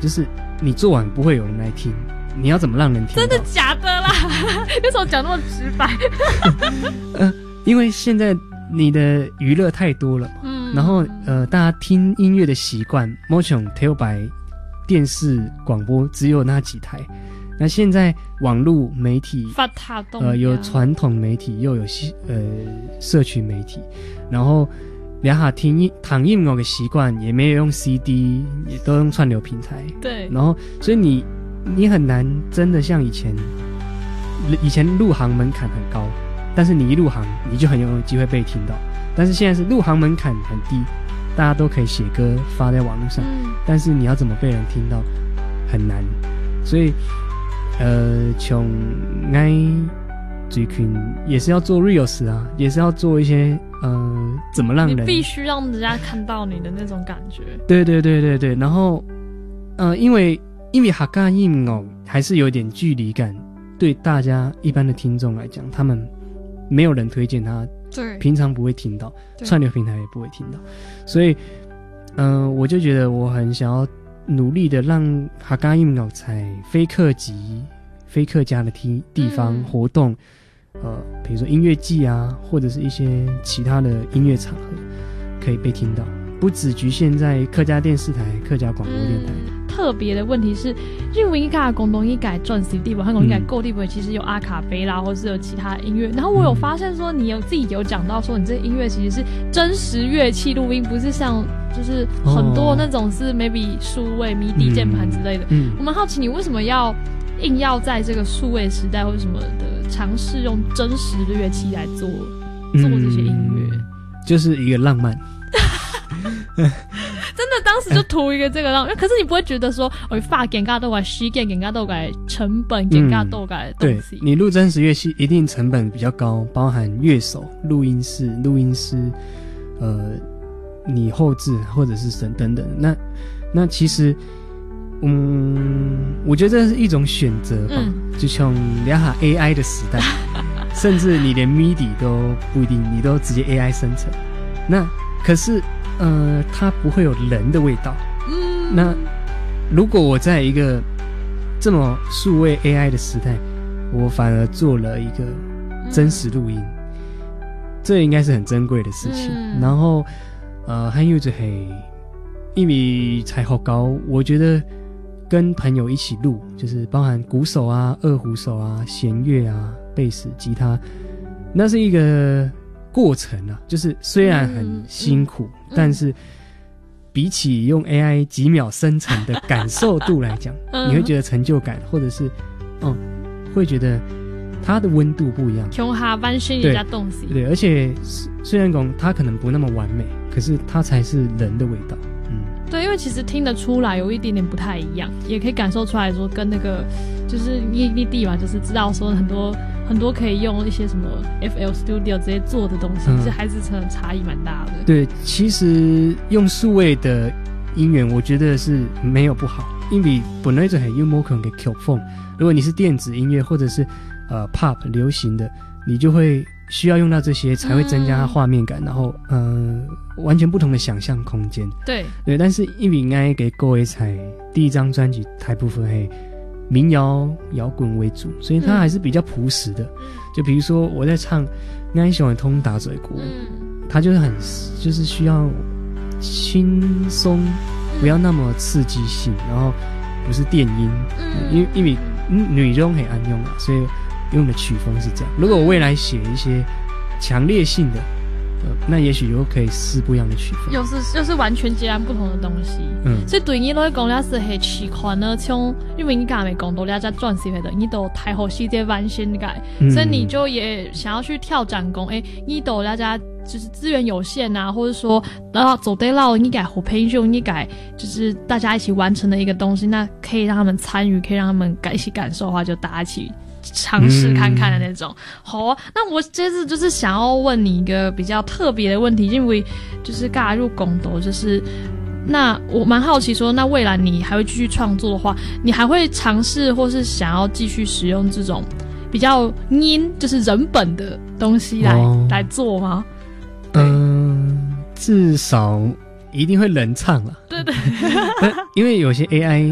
就是你做完不会有人来听，你要怎么让人听到？ 真的假的啦？为什么讲那么直白？ 因为现在你的娱乐太多了，然后大家听音乐的习惯，某种跳白电视广播只有那几台，那现在网络媒体发达动有传统媒体，又有社群媒体，然后连下躺音乐的习惯也没有用 CD， 也都用串流平台， 对， 然后所以你很难真的像以前入行门槛很高，但是你一入行你就很有机会被听到，但是现在是入行门槛很低，大家都可以写歌发在网络上，但是你要怎么被人听到很难，所以从爱追群也是要做 reels 啊，也是要做一些怎么让人， 你必须让人家看到你的那种感觉。 对对对对对，然后因为客家音乐还是有点距离感，对大家一般的听众来讲，他们没有人推荐他， 对， 平常不会听到，串流平台也不会听到，所以我就觉得我很想要努力的让客家音乐在非客籍、非客家的地方活动，比如说音乐季啊，或者是一些其他的音乐场合可以被听到，不只局限在客家电视台、客家广播电台。 特别的问题是，因为家广东一改转 CD 吧，香港一改购地吧，其实有阿卡贝拉，或是有其他音乐。然后我有发现说，你自己有讲到说，你这音乐其实是真实乐器录音，不是像就是很多那种是 maybe 数位 MIDI 键盘之类的。我蛮好奇，你为什么硬要在这个数位时代或者什么的尝试用真实的乐器来做这些音乐？ 就是一个浪漫。 真的当时就图一个这个浪漫，可是你不会觉得说发给加豆改西给加豆改成本给加豆改的东西。 对，你录真实乐器一定成本比较高，包含乐手、录音室、录音师，你后制或者是等等。那其实我觉得这是一种选择吧，就像聊下 AI 的时代，甚至你连 MIDI 都不一定，你都直接 AI 生成。那可是它不会有人的味道。那如果我在一个这么数位 AI 的时代，我反而做了一个真实录音，这应该是很珍贵的事情。然后还有就因为才好高，我觉得跟朋友一起录，就是包含鼓手啊、二胡手啊、弦乐啊、贝斯、吉他，那是一个过程啊，就是虽然很辛苦，但是比起用 AI 几秒生成的感受度来讲，你会觉得成就感，或者是会觉得它的温度不一样。对，而且虽然讲它可能不那么完美，可是它才是人的味道。 对，因为其实听得出来有一点点不太一样，也可以感受出来说跟那个就是异地嘛，就是知道说很多可以用一些什么 FL Studio 直接做的东西，其实还是真的差异蛮大的。对， 其实用数位的音源，我觉得是没有不好，因为本来就很幽默可能给 Q 风。如果你是电子音乐或者是pop 流行的，你就会需要用到这些才会增加它画面感，然后完全不同的想象空间。对，但是因为应该给各位才第一张专辑大部分是民谣摇滚为主，所以它还是比较朴实的。就比如说我在唱安喜欢通打嘴鼓，它就是需要轻松，不要那么刺激性，然后不是电音，因为女中很安用啊，所以用的曲风是这样。如果我未来写一些强烈性的，那也许又可以试不一样的曲风， 又是完全截然不同的东西。所以对你来讲，你是很喜欢呢，像因为你刚才讲到你在转型的，你都太好世界完全改，所以你就也想要去跳展工。你都大家就是资源有限啊，或者说走对路，你改好培训，你改就是大家一起完成的一个东西，那可以让他们参与，可以让他们一起感受的话，就大家一起尝试看看的那种。好啊，那我这次就是想要问你一个比较特别的问题，因为就是加入公投，就是那我蛮好奇说，那未来你还会继续创作的话，你还会尝试或是想要继续使用这种比较就是人本的东西来做吗？ 至少一定会人唱啦。 对对， 因为有些 AI